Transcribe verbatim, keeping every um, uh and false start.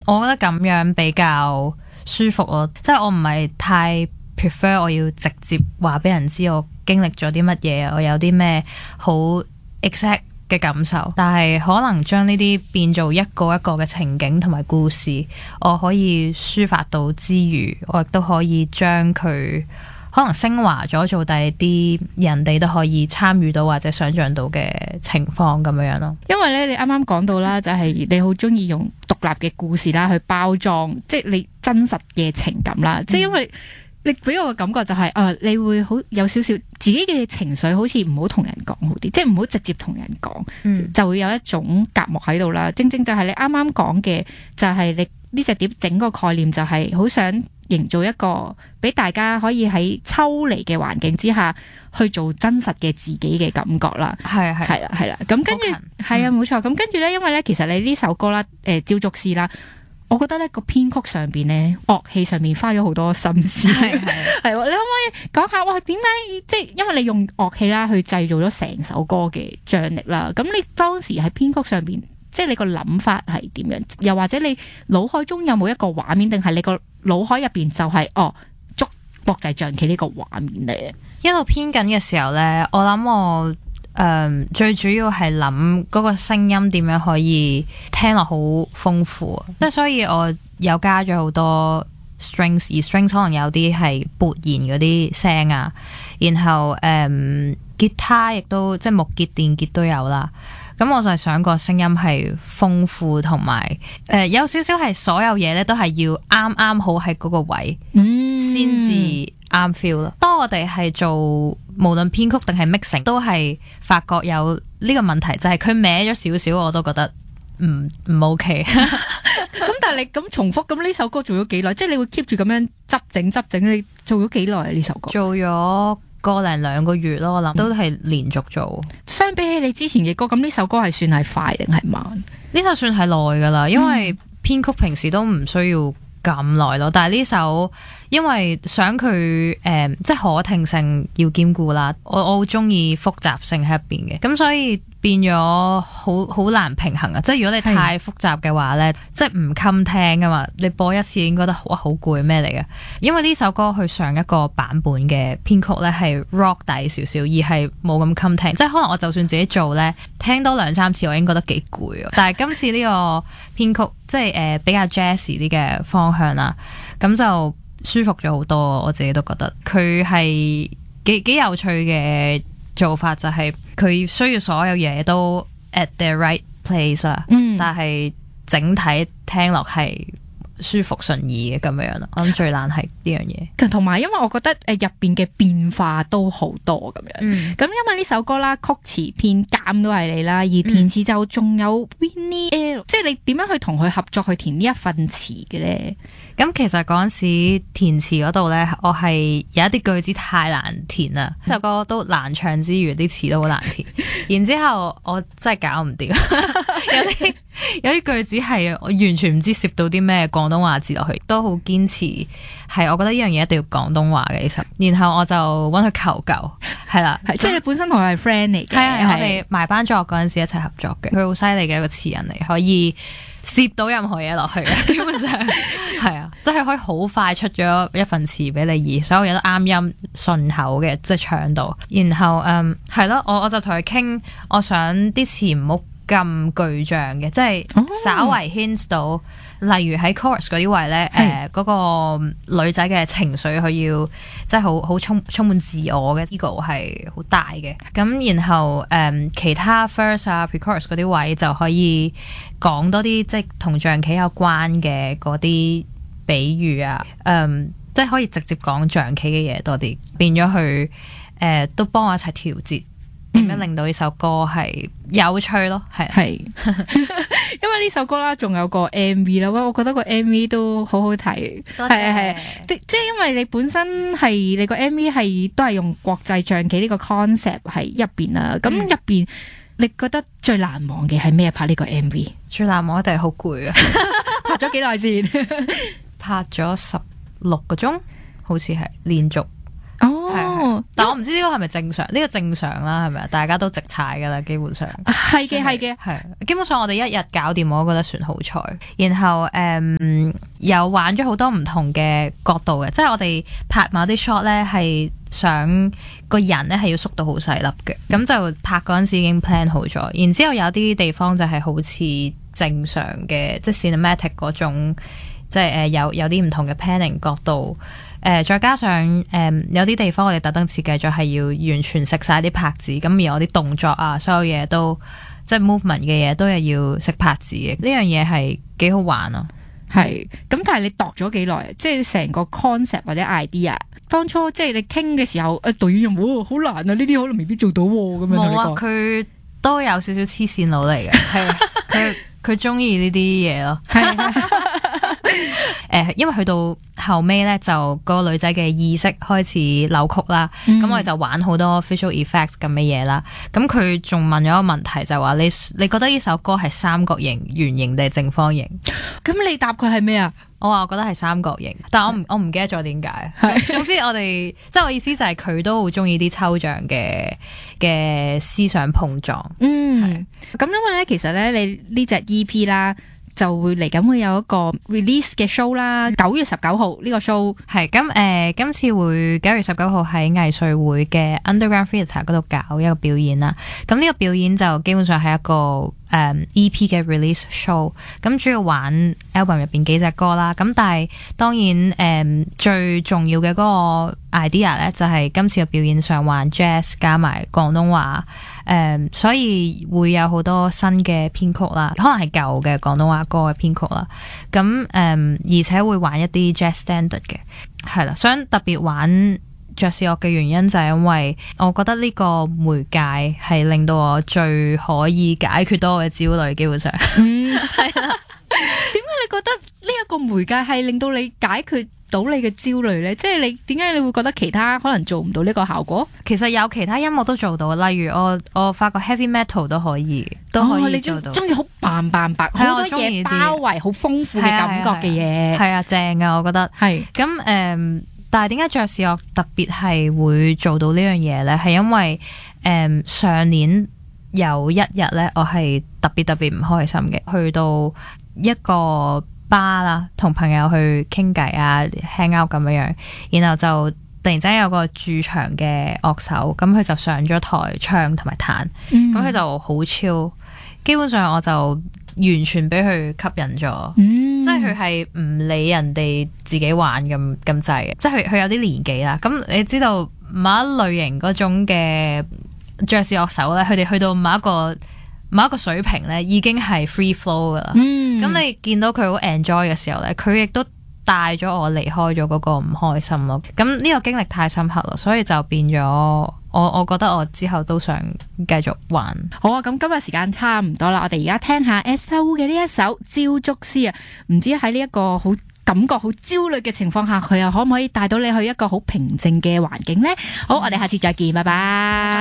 我覺得咁樣比較舒服咯，即係我唔係太 prefer 我要直接話俾人知我經歷咗啲乜嘢，我有啲咩好 exact 嘅感受，但係可能將呢啲變做一個一個嘅情景同埋故事，我可以抒發到之餘，我亦都可以將佢可能升華咗做第啲人哋都可以參與到或者想像到嘅情況咁樣樣咯。 因為咧，你啱啱講到啦，就係你好中意用獨立嘅故事啦去包裝，即係你真實嘅情感啦。嗯、即係因為你俾我嘅感覺就係、是，誒、呃，你會好有少少自己嘅情緒，好似唔好同人講好啲，即係唔好直接同人講，嗯、就會有一種隔膜喺度啦。正正就係你啱啱講嘅，就係你呢隻碟整個概念就係好想營造一個俾大家可以喺抽離嘅環境之下去做真實嘅自己嘅感覺啦。係係係啦係啦，咁跟住係啊冇錯。咁跟住咧，因為咧其實你呢首歌啦，誒、呃、招竹師啦。我覺得咧個編曲上邊咧樂器上面花咗好多心思，係係係，你可唔可以講下哇？點解即係因為你用樂器啦去製造咗成首歌嘅張力啦？咁你當時喺編曲上邊，即係你個諗法係點樣？又或者你腦海中有冇一個畫面，定係你個腦海入邊就係、是、哦捉國際象棋呢個畫面嚟？ 一路編緊嘅時候咧，我諗我。誒、um, 最主要係諗嗰個聲音點樣可以聽落好豐富，即係所以我有加咗好多 strings， 而 strings 可能有啲係撥弦嗰啲聲啊，然後誒、um, 吉他亦都即係木吉電吉都有啦。咁我就係想個聲音係豐富同埋誒有少少係所有嘢咧都係要啱啱好喺嗰個位先至啱 feel 咯。當我哋係做無論編曲定係 mixing 都係發覺有呢個問題，就係、是、佢歪咗少少我都覺得唔唔 OK。 咁但係你咁重複，咁呢首歌做咗幾耐？即係你會 keep 住咁樣執整執整，你做咗幾耐啊？呢首歌做咗個零兩個月咯，我諗都係連續做。 相比起你之前嘅歌，咁呢首歌係算係快定係慢？ 呢首算係耐噶啦，因為編曲平時都唔需要咁耐咯。但係呢首因為想佢誒、呃，即係可聽性要兼顧啦，我我好中意複雜性喺入邊嘅，咁所以變咗好好難平衡啊！即係如果你太複雜嘅話咧，即係唔襟聽噶嘛，你播一次已經覺得哇好攰咩嚟嘅？因為呢首歌佢上一個版本嘅編曲咧係 rock 底少少，而係冇咁襟聽，即係可能我就算自己做咧，聽多兩三次我已經覺得幾攰啊！但係今次呢個編曲即係誒、呃、比較 jazzy 啲嘅方向啦，咁就舒服咗好多，我自己都覺得佢係幾幾有趣嘅做法，就係佢需要所有嘢都 at the right place 啦，嗯、但係整體聽落係舒服順意嘅咁樣咯。我諗最難係呢樣嘢， 同埋因為我覺得誒入邊嘅變化都好多咁樣，咁、嗯、因為呢首歌啦，曲詞編監都係你啦，而填詞就仲有 Winnie L，、嗯、即係你點樣去同佢合作去填呢一份詞嘅咧？ 咁其實嗰陣時填詞嗰度咧，我係有一啲句子太難填啦，首、嗯、歌都難唱之餘，啲詞都好難填。然之後我真係搞唔掂，有啲有啲句子係我完全唔知攝到啲咩廣東話字落去，都好堅持係我覺得呢樣嘢一定要廣東話嘅。其實，然後我就揾佢求救，係啦， 即係你本身同佢係 friend 嚟嘅， 係係我哋埋班作嗰陣時一齊合作嘅，佢好犀利嘅一個詞人嚟，可以攝到任何嘢落去嘅，基本上係啊，即係可以好快出咗一份詞俾你，而所有嘢都啱音順口嘅，即係唱到。然後嗯係咯，我我就同佢傾，我想啲詞唔好咁具象嘅，即係稍為 hint 到，例如喺 chorus 嗰啲位咧，誒嗰、呃嗰個女仔嘅情緒佢要即係好好充充滿自我嘅 ego 係好大嘅。咁然後誒、呃、其他 verse 啊 pre-chorus 嗰啲位就可以講多啲即係同象棋有關嘅嗰啲比喻啊，誒、呃、即係可以直接講象棋嘅嘢多啲，變咗去誒、呃、都幫我一齊調節。點樣令到呢首歌係有趣咯？係係， 因為呢首歌啦，仲有個 M V 啦，喂，我覺得個 M V 都好好睇。多謝，係係，即係因為你本身係你個 M V 係都係用國際象棋呢個 concept 喺入邊啦。咁入邊你覺得最難忘嘅係咩？拍呢個 M V 最難忘一定係好攰啊！ 拍咗幾耐先？ 拍咗十六個鐘，好似係連續。 哦， 哦， 但我唔知呢個係咪正常？呢、呢個正常啦，係咪啊？大家都直踩噶啦，基本上係嘅係嘅， 係基本上我哋一日搞掂，我覺得算好彩。然後誒、嗯，有玩咗好多唔同嘅角度嘅，即係我哋拍某啲 shot 咧，係想個人咧係要縮到好細粒嘅，咁就拍嗰陣時已經 plan 好咗。然之後有啲地方就係好似正常嘅，即係 cinematic 嗰種，即係誒有有啲唔同嘅 planning 角度。誒、呃，再加上誒、呃、有啲地方我哋特登設計咗係要完全食晒啲拍子，咁而我啲動作啊，所有嘢都即係 movement 嘅嘢都係要食拍子嘅。呢樣嘢係幾好玩啊！ 係咁，但係你度咗幾耐？即係成個 concept 或者 idea，當初即係你傾嘅時候，誒導演又冇好難啊，呢啲可能未必做到咁樣。 冇啊，佢都有少少黐線佬嚟嘅，係佢佢中意呢啲嘢咯。誒，因為去到後尾咧，就嗰個女仔嘅意識開始扭曲啦，咁、嗯、我哋就玩好多 visual effects 咁嘅嘢啦。咁佢仲問咗一個問題，就話你你覺得呢首歌係三角形、圓形定係正方形？咁你答佢係咩啊？ 我話我覺得係三角形，但我唔我唔記得咗點解。總之我哋即係我意思就係佢都好中意啲抽象嘅嘅思想碰撞。 嗯，咁因為咧，其實咧，你呢隻 E P 啦。就會嚟緊會有一個 release 嘅 show 啦，九月十九號呢個 show 係咁誒，今次會九月十九號喺藝穗會嘅 Underground Theatre 嗰度搞一個表演啦。咁呢個表演就基本上係一個誒、um, E P 嘅 release show，咁主要玩 album 入邊幾隻歌啦。咁但係當然誒、um, 最重要嘅嗰個 idea 咧，就係今次嘅表演上玩 jazz 加埋廣東話。誒、嗯，所以會有好多新嘅編曲啦，可能係舊嘅廣東話歌嘅編曲啦。咁誒、嗯，而且會玩一啲 jazz standard 嘅，係啦。想特別玩爵士樂嘅原因就係因為我覺得呢個媒介係令到我最可以解決到我嘅焦慮，基本上。嗯，係啦。點解你覺得呢一個媒介係令到你解決到你嘅焦慮呢？即係你點解你會覺得其他可能做唔到呢個效果？其實有其他音樂都做到，例如我我發覺 heavy metal 都可以，都可以做到。哦、你中意好扮扮白，好多嘢包圍，好豐富嘅感覺嘅嘢。係啊，正啊，我覺得係。咁誒、嗯，但係點解爵士樂特別係會做到呢樣嘢呢？係因為誒、嗯、上年有一日呢，我係特別特別唔開心嘅，去到一個巴啦，同朋友去傾偈啊 hang out 咁樣樣，然後就突然之間有個駐場嘅樂手，咁佢就上咗台唱同埋彈，咁佢、嗯、就好超，基本上我就完全俾佢吸引咗，嗯、即係佢係唔理人哋自己玩咁咁滯嘅，即係佢佢有啲年紀啦，咁你知道某一類型嗰種嘅爵士樂手咧，佢哋去到某一個某一個水平咧，已經係 free flow 噶啦。咁、嗯、你見到佢好 enjoy 嘅時候咧，佢亦都帶咗我離開咗嗰個唔開心咯。咁呢個經歷太深刻啦，所以就變咗我，我覺得我之後都想繼續玩。好啊，咁今日時間差唔多啦，我哋而家聽下 S O 嘅呢一首《朝燭師》啊，唔知喺呢一個好感覺好焦慮嘅情況下，佢又可唔可以帶到你去一個好平靜嘅環境呢？好，我哋下次再見，拜拜。